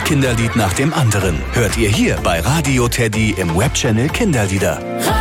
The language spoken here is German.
Kinderlied nach dem anderen hört ihr hier bei Radio Teddy im Webchannel Kinderlieder.